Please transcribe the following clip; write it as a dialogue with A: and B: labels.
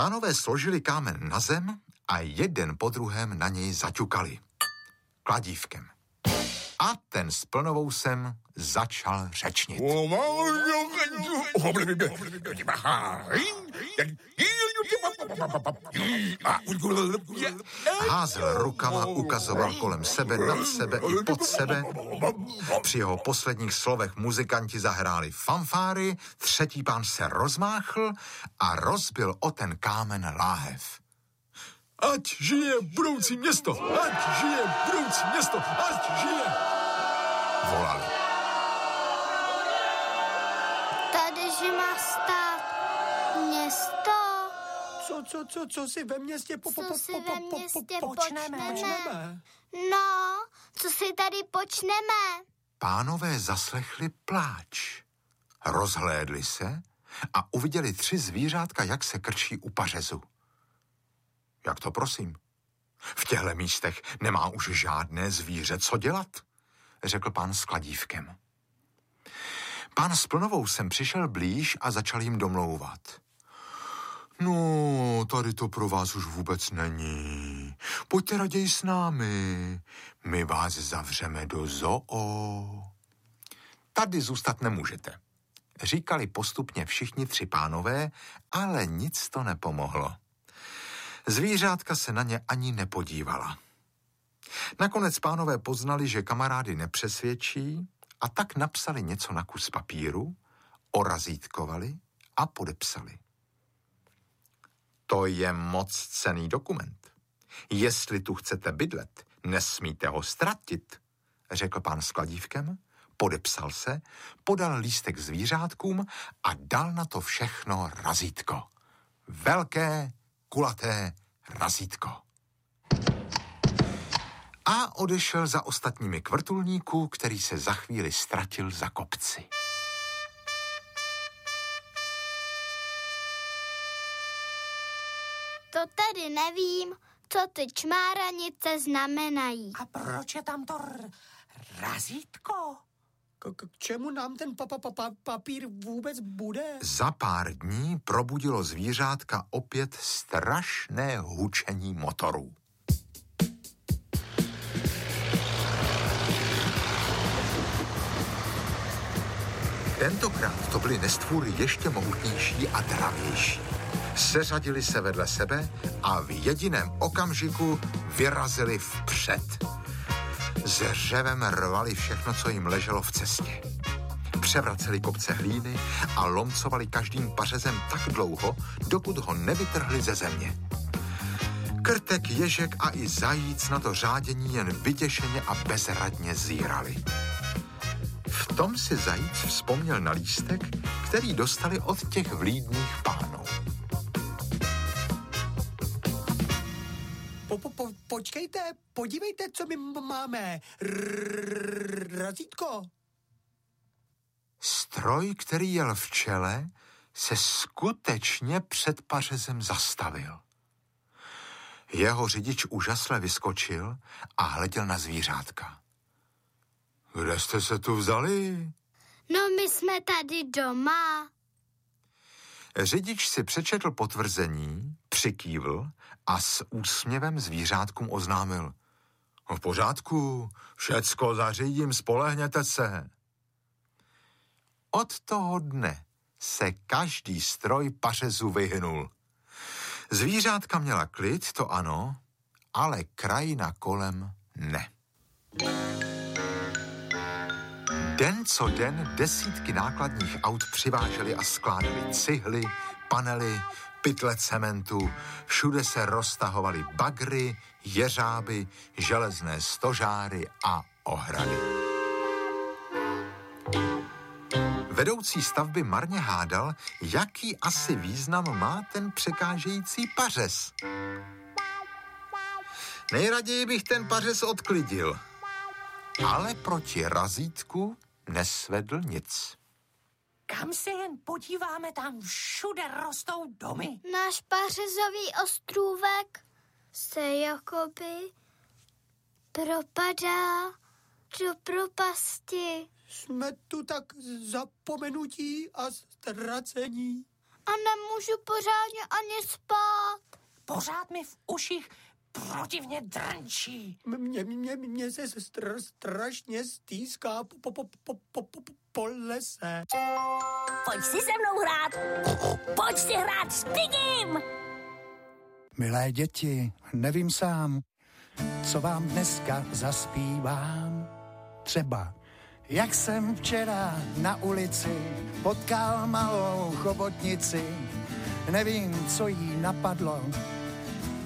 A: Pánové složili kámen na zem a jeden po druhém na něj zaťukali. Kladívkem. A ten s plnovousem začal řečnit. Házel rukama, ukazoval kolem sebe, nad sebe i pod sebe. Při jeho posledních slovech muzikanti zahráli fanfáry, třetí pán se rozmáchl a rozbil o ten kámen láhev. Ať žije budoucí město! Ať žije budoucí město! Ať žije! Volali.
B: Tady, že má stát město.
C: Co si ve městě
B: počneme? No, co si tady počneme?
A: Pánové zaslechli pláč. Rozhlédli se a uviděli 3 zvířátka, jak se krčí u pařezu. Jak to prosím? V těchto místech nemá už žádné zvíře co dělat, řekl pán s kladívkem. Pán s plnovousem přišel blíž a začal jim domlouvat. No, tady to pro vás už vůbec není. Pojďte raději s námi. My vás zavřeme do zoo. Tady zůstat nemůžete, říkali postupně všichni 3 pánové, ale nic to nepomohlo. Zvířátka se na ně ani nepodívala. Nakonec pánové poznali, že kamarády nepřesvědčí, a tak napsali něco na kus papíru, orazítkovali a podepsali. To je moc cenný dokument. Jestli tu chcete bydlet, nesmíte ho ztratit, řekl pán s kladívkem, podepsal se, podal lístek zvířátkům a dal na to všechno razítko. Velké, kulaté razítko. A odešel za ostatními k vrtulníku, který se za chvíli ztratil za kopci.
B: To tedy nevím, co ty čmáranice znamenají.
D: A proč je tam to razítko?
C: K čemu nám ten papír vůbec bude?
A: Za pár dní probudilo zvířátka opět strašné hučení motorů. Tentokrát to byly nestvůry ještě mohutnější a dravější. Seřadili se vedle sebe a v jediném okamžiku vyrazili vpřed. S řevem rvali všechno, co jim leželo v cestě. Převraceli kopce hlíny a lomcovali každým pařezem tak dlouho, dokud ho nevytrhli ze země. Krtek, ježek a i zajíc na to řádění jen vyděšeně a bezradně zírali. V tom si zajíc vzpomněl na lístek, který dostali od těch vlídných pánů.
C: Počkejte, podívejte, co my máme. Razítko.
A: Stroj, který jel v čele, se skutečně před pařezem zastavil. Jeho řidič úžasle vyskočil a hleděl na zvířátka. Kde jste se tu vzali?
B: No, my jsme tady doma.
A: Řidič si přečetl potvrzení, přikývl a s úsměvem zvířátkům oznámil. V pořádku, všecko zařídím, spolehněte se. Od toho dne se každý stroj pařezu vyhnul. Zvířátka měla klid, to ano, ale krajina kolem ne. Den co den desítky nákladních aut přivážely a skládali cihly, panely, pytle cementu, všude se roztahovaly bagry, jeřáby, železné stožáry a ohrady. Vedoucí stavby marně hádal, jaký asi význam má ten překážející pařez. Nejraději bych ten pařez odklidil, ale proti razítku nesvedl nic.
D: Kam se jen podíváme, tam všude rostou domy.
B: Náš pařezový ostrůvek se jakoby propadá do propasti.
C: Jsme tu tak zapomenutí a ztracení.
B: A nemůžeme nemůžu pořádně ani spát.
D: Pořád mi v uších protivně drnčí.
C: Mě se strašně stýská po lese.
E: Pojď si se mnou hrát. Pojď si hrát s Pigim.
F: Milé děti, nevím sám, co vám dneska zaspívám. Třeba, jak jsem včera na ulici potkal malou chobotnici. Nevím, co jí napadlo,